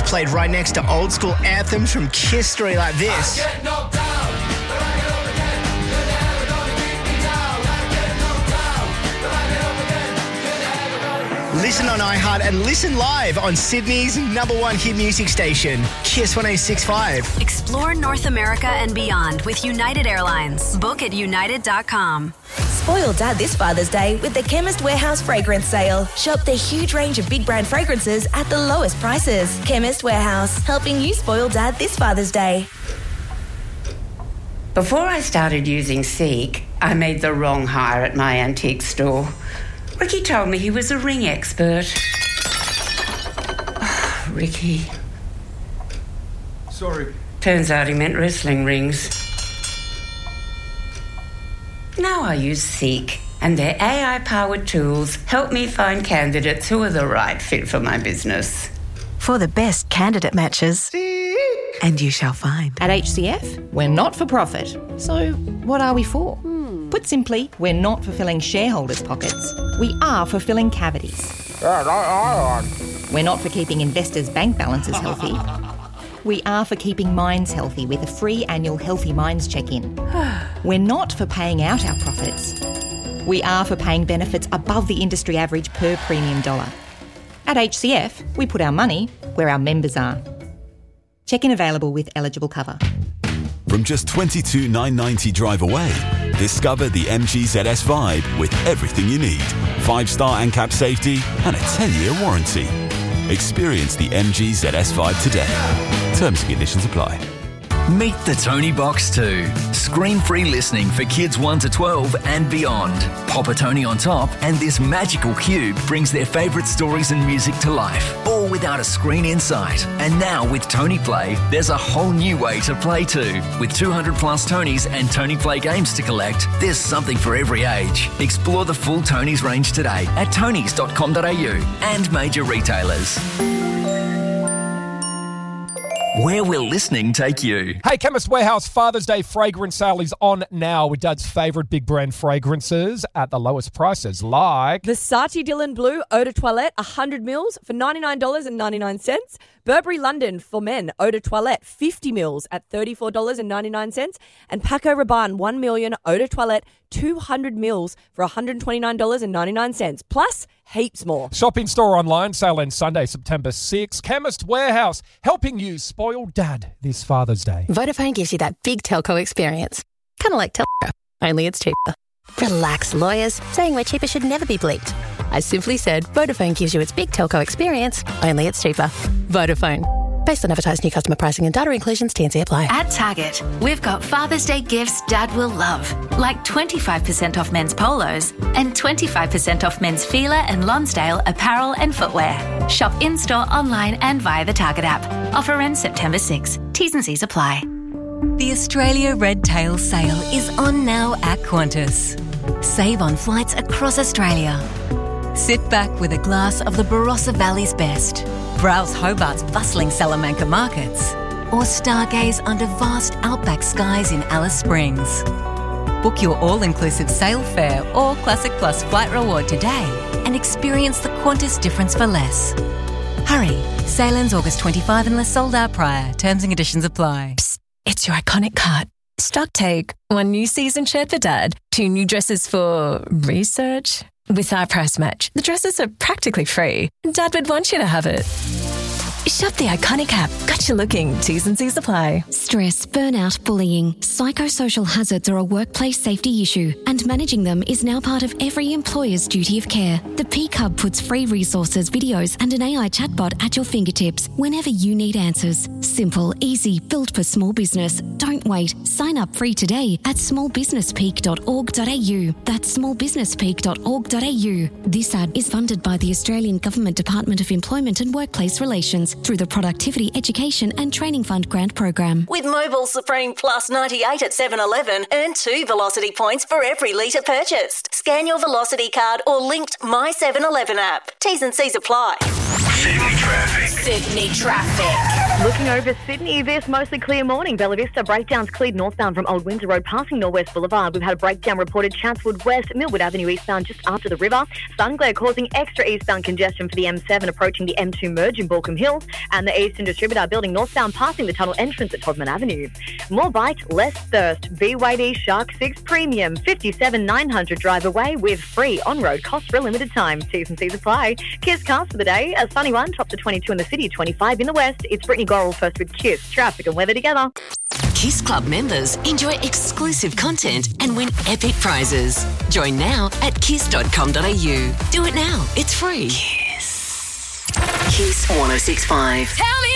played right next to old school anthems from Kiss Story like this. Listen on iHeart and listen live on Sydney's #1 hit music station, Kiss 106.5. Explore North America and beyond with United Airlines. Book at united.com. Spoil Dad this Father's Day with the Chemist Warehouse fragrance sale. Shop the huge range of big brand fragrances at the lowest prices. Chemist Warehouse, helping you spoil Dad this Father's Day. Before I started using Seek, I made the wrong hire at my antique store. Ricky told me he was a ring expert. Oh, Ricky. Sorry. Turns out he meant wrestling rings. Now I use Seek, and their AI-powered tools help me find candidates who are the right fit for my business. For the best candidate matches. And you shall find. At HCF, we're not for profit. So what are we for? Put simply, we're not for filling shareholders' pockets. We are for filling cavities. We're not for keeping investors' bank balances healthy. We are for keeping minds healthy with a free annual Healthy Minds check-in. We're not for paying out our profits. We are for paying benefits above the industry average per premium dollar. At HCF, we put our money where our members are. Check-in available with eligible cover. From just $22,990 drive away, discover the MG ZS Vibe with everything you need. 5-star ANCAP safety and a 10-year warranty. Experience the MG ZS Vibe today. Terms and conditions apply. Meet the Tony Box 2. Screen-free listening for kids 1 to 12 and beyond. Pop a Tony on top and this magical cube brings their favourite stories and music to life, all without a screen in sight. And now with Tony Play, there's a whole new way to play too. With 200 plus Tonys and Tony Play games to collect, there's something for every age. Explore the full Tonys range today at tonys.com.au and major retailers. Where will listening take you? Hey, Chemist Warehouse Father's Day fragrance sale is on now with Dad's favourite big brand fragrances at the lowest prices, like Versace Dylan Blue Eau de Toilette 100 mils for $99.99. Burberry London for men Eau de Toilette 50 mils at $34.99. And Paco Rabanne 1 million Eau de Toilette 200 mils for $129.99. Plus heaps more. Shop in store online, sale ends Sunday, September 6. Chemist Warehouse, helping you spoil Dad this Father's Day. Vodafone gives you that big telco experience. Kind of like telco, only it's cheaper. Relax, lawyers. Saying we're cheaper should never be bleeped. I simply said Vodafone gives you its big telco experience, only it's cheaper. Vodafone. Based on advertised new customer pricing and data inclusions, T&C apply. At Target, we've got Father's Day gifts Dad will love, like 25% off men's polos and 25% off men's Fila and Lonsdale apparel and footwear. Shop in-store, online and via the Target app. Offer ends September 6. T's and C's apply. The Australia Red Tail sale is on now at Qantas. Save on flights across Australia. Sit back with a glass of the Barossa Valley's best. Browse Hobart's bustling Salamanca markets. Or stargaze under vast outback skies in Alice Springs. Book your all-inclusive sail fare or Classic Plus flight reward today and experience the Qantas difference for less. Hurry, sale ends August 25 unless sold out prior. Terms and conditions apply. Psst, it's your iconic cut. Stock take. 1 new season shirt for Dad. 2 new dresses for research. With our price match, the dresses are practically free. Dad would want you to have it. Shop the Iconic app. Got you looking. T's and C's apply. Stress, burnout, bullying. Psychosocial hazards are a workplace safety issue, and managing them is now part of every employer's duty of care. The Peak Hub puts free resources, videos, and an AI chatbot at your fingertips whenever you need answers. Simple, easy, built for small business. Don't wait. Sign up free today at smallbusinesspeak.org.au. That's smallbusinesspeak.org.au. This ad is funded by the Australian Government Department of Employment and Workplace Relations through the Productivity, Education and Training Fund grant program. With Mobile Supreme Plus 98 at 7-Eleven, earn 2 Velocity points for every litre purchased. Scan your Velocity card or linked My 7-Eleven app. T's and C's apply. Sydney traffic. Sydney traffic. Looking over Sydney, this mostly clear morning. Bella Vista breakdowns cleared northbound from Old Windsor Road passing Norwest Boulevard. We've had a breakdown reported Chatswood West, Millwood Avenue eastbound just after the river. Sun glare causing extra eastbound congestion for the M7 approaching the M2 merge in Balcombe Hills, and the Eastern Distributor building northbound passing the tunnel entrance at Todman Avenue. More bite, less thirst. BYD Shark 6 Premium, 57,900 drive away with free on-road costs for a limited time. T's and C's apply. Kiss cars for the day. A sunny one, top to 22 in the city, 25 in the west. It's Brittany Gorrell first with Kiss, traffic and weather together. Kiss Club members enjoy exclusive content and win epic prizes. Join now at kiss.com.au. Do it now. It's free. Kiss. Kiss 106.5. Tell me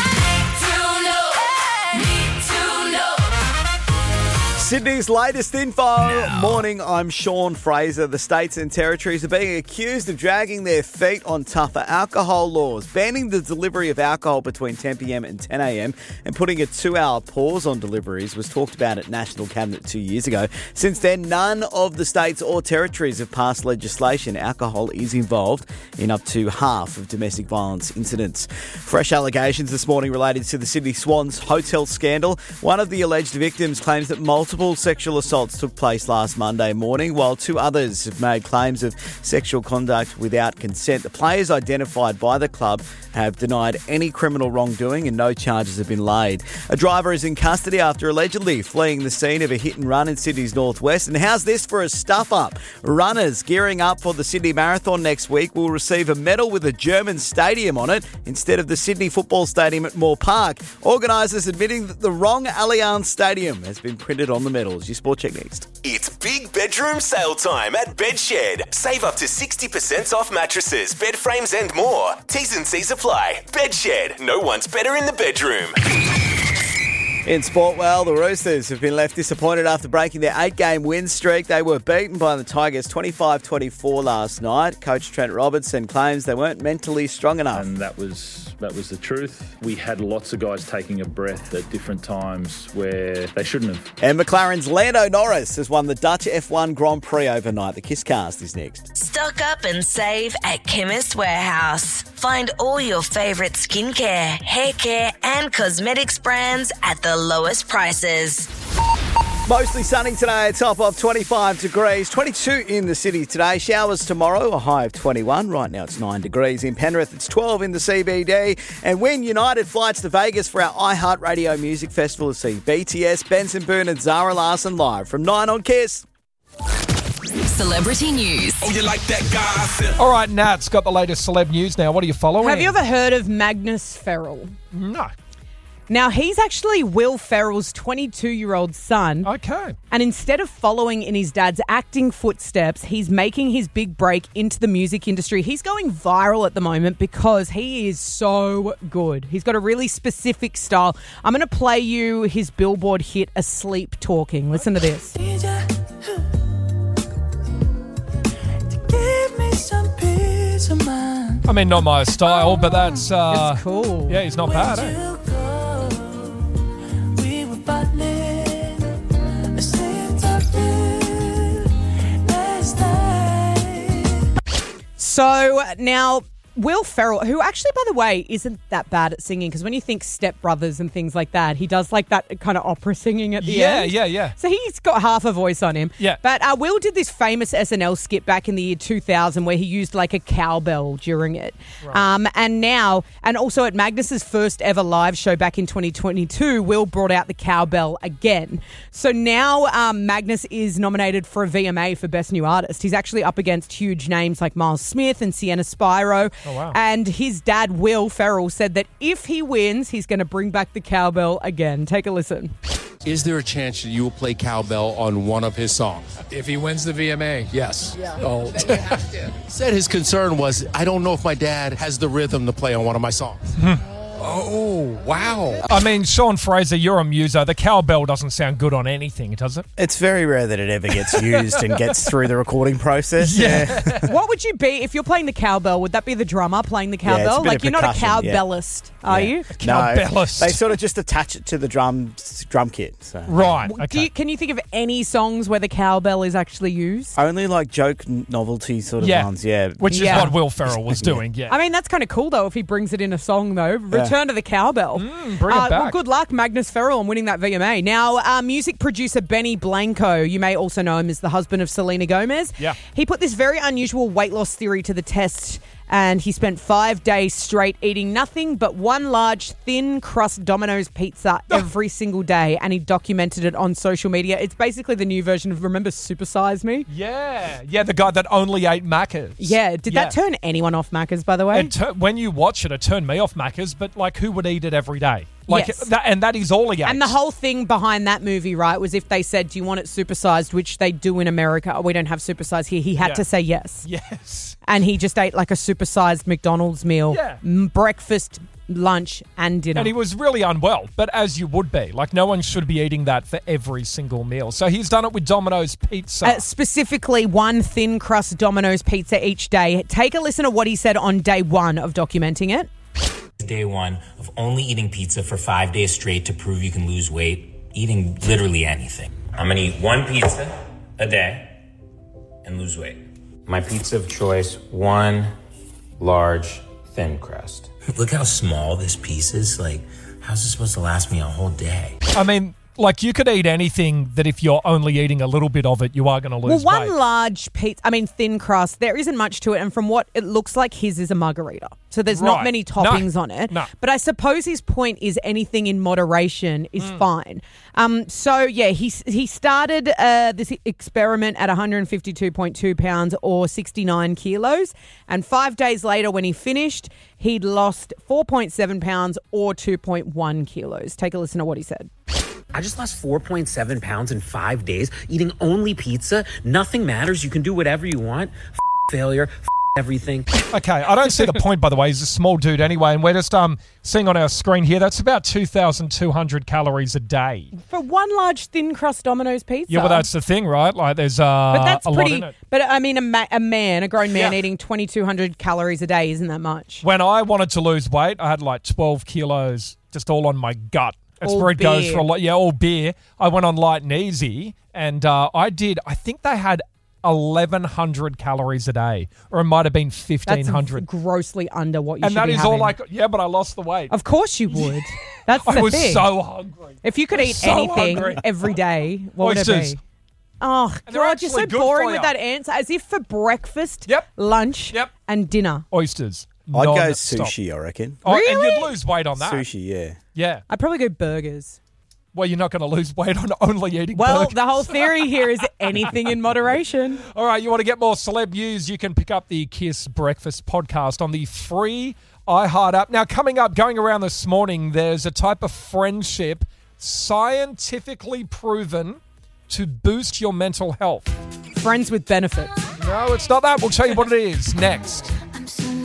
Sydney's latest info. Morning, I'm Sean Fraser. The states and territories are being accused of dragging their feet on tougher alcohol laws, banning the delivery of alcohol between 10 p.m. and 10 a.m. and putting a 2-hour pause on deliveries was talked about at National Cabinet 2 years ago. Since then, none of the states or territories have passed legislation. Alcohol is involved in up to half of domestic violence incidents. Fresh allegations this morning related to the Sydney Swans hotel scandal. One of the alleged victims claims that multiple sexual assaults took place last Monday morning, while 2 others have made claims of sexual conduct without consent. The players identified by the club have denied any criminal wrongdoing and no charges have been laid. A driver is in custody after allegedly fleeing the scene of a hit and run in Sydney's northwest. And how's this for a stuff-up? Runners gearing up for the Sydney Marathon next week will receive a medal with a German stadium on it instead of the Sydney Football Stadium at Moore Park. Organisers admitting that the wrong Allianz Stadium has been printed on the medals. Your Sport Check next. It's big bedroom sale time at Bedshed. Save up to 60% off mattresses, bed frames and more. T's and C's apply. Bedshed. No one's better in the bedroom. In sport, well, the Roosters have been left disappointed after breaking their 8-game win streak. They were beaten by the Tigers 25-24 last night. Coach Trent Robertson claims they weren't mentally strong enough. And that was the truth. We had lots of guys taking a breath at different times where they shouldn't have. And McLaren's Lando Norris has won the Dutch F1 Grand Prix overnight. The Kisscast is next. Stock up and save at Chemist Warehouse. Find all your favourite skincare, hair care and cosmetics brands at the lowest prices. Mostly sunny today, a top of 25 degrees, 22 in the city today. Showers tomorrow, a high of 21. Right now it's 9 degrees. In Penrith, it's 12 in the CBD. And win United flights to Vegas for our iHeartRadio Music Festival to see BTS, Benson Boone and Zara Larsson live from 9 on Kiss. Celebrity news. Oh, you like that guy? All right, Nat's got the latest celeb news now. What are you following? Have you ever heard of Magnus Ferrell? No. Now, he's actually Will Ferrell's 22-year-old son. Okay. And instead of following in his dad's acting footsteps, he's making his big break into the music industry. He's going viral at the moment because he is so good. He's got a really specific style. I'm going to play you his Billboard hit, Asleep Talking. Listen to this. I mean, not my style, but that's... it's cool. Yeah, he's not bad, eh? So now, Will Ferrell, who actually, by the way, isn't that bad at singing, because when you think Step Brothers and things like that, he does like that kind of opera singing at the end. Yeah. So he's got half a voice on him. Yeah. But Will did this famous SNL skit back in the year 2000 where he used like a cowbell during it. Right. And also at Magnus's first ever live show back in 2022, Will brought out the cowbell again. So now Magnus is nominated for a VMA for Best New Artist. He's actually up against huge names like Miles Smith and Sienna Spiro. Oh, wow. And his dad, Will Ferrell, said that if he wins, he's going to bring back the cowbell again. Take a listen. Is there a chance that you will play cowbell on one of his songs? If he wins the VMA, yes. Yeah. Oh. Said his concern was, I don't know if my dad has the rhythm to play on one of my songs. Oh, wow. I mean, Sean Fraser, you're a muso. The cowbell doesn't sound good on anything, does it? It's very rare that it ever gets used and gets through the recording process. Yeah. What would you be if you're playing the cowbell? Would that be the drummer playing the cowbell? it's a bit Like, of you're not a percussion, yeah. cowbellist, are you? No, they sort of just attach it to the drum kit. So. Right. Can you think of any songs where the cowbell is actually used? Only like joke novelty sort of ones, yeah. Which is what Will Ferrell was doing, yeah. I mean, that's kind of cool, though, if he brings it in a song, though. Return to the cowbell. Bring it back. Well, good luck, Magnus Ferrell, on winning that VMA. Now, music producer Benny Blanco, you may also know him as the husband of Selena Gomez. Yeah. He put this very unusual weight loss theory to the test, and he spent 5 days straight eating nothing but one large thin crust Domino's pizza every single day, and he documented it on social media. It's basically the new version of, remember Super Size Me? Yeah, the guy that only ate Macca's. Yeah, did that turn anyone off Macca's, by the way? When you watch it turned me off Macca's, but like who would eat it every day? Like Yes. that is all he ate. And the whole thing behind that movie, right, was if they said, do you want it supersized, which they do in America. Oh, we don't have supersized here. He had to say yes. Yes. And he just ate like a supersized McDonald's meal, Yeah. breakfast, lunch, and dinner. And he was really unwell, but as you would be. Like, no one should be eating that for every single meal. So he's done it with Domino's Pizza. Specifically, one thin crust Domino's pizza each day. Take a listen to what he said on day one of documenting it. Day one of only eating pizza for 5 days straight to prove you can lose weight, eating literally anything. I'm gonna eat one pizza a day and lose weight. My pizza of choice, one large thin crust. Look how small this piece is. Like, how's this supposed to last me a whole day? I mean, like, you could eat anything that if you're only eating a little bit of it, you are going to lose Well, weight. one large pizza, thin crust, there isn't much to it. And from what it looks like, his is a margarita. So there's not Right. many toppings on it. No. But I suppose his point is anything in moderation is fine. He started this experiment at 152.2 pounds or 69 kilos. And 5 days later, when he finished, he'd lost 4.7 pounds or 2.1 kilos. Take a listen to what he said. I just lost 4.7 pounds in 5 days, eating only pizza. Nothing matters. You can do whatever you want. Failure. Everything. Okay, I don't see the point, by the way. He's a small dude anyway, and we're just seeing on our screen here, that's about 2,200 calories a day. For one large thin crust Domino's pizza. Yeah, well, that's the thing, right? Like, there's But that's a pretty. lot in it. But I mean, a grown man eating 2,200 calories a day isn't that much. When I wanted to lose weight, I had like 12 kilos just all on my gut. That's All where it goes beer. for a lot. Yeah, all beer. I went on light and easy, and I think they had 1,100 calories a day, or it might have been 1,500. That's grossly under what you And should that be is having. all like, yeah, but I lost the weight. Of course you would. That's the I was thing. so hungry. If you could eat So anything hungry. every day, what would Oysters. it be? Oh, And they're God, you're so actually good boring for with you. that answer. As if for breakfast, lunch, and dinner. Oysters. I'd go Non-stop. sushi, I reckon. Oh, and Really? you'd lose weight on that. Sushi, yeah. Yeah. I'd probably go burgers. Well, you're not going to lose weight on only eating Well, burgers. the whole theory here is anything in moderation. All right, you want to get more celeb news, you can pick up the Kiss Breakfast podcast on the free iHeart app. Now, coming up, going around this morning, there's a type of friendship scientifically proven to boost your mental health. Friends with benefits. No, it's not that. We'll tell you what it is next.